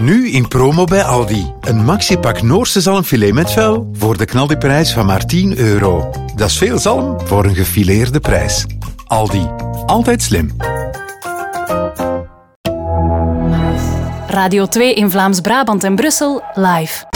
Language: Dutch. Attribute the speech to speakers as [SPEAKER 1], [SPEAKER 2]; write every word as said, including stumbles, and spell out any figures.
[SPEAKER 1] Nu in promo bij Aldi. Een maxipak Noorse zalmfilet met vel voor de knaldiprijs van maar tien euro. Dat is veel zalm voor een gefileerde prijs. Aldi. Altijd slim.
[SPEAKER 2] Radio twee in Vlaams-Brabant en Brussel live.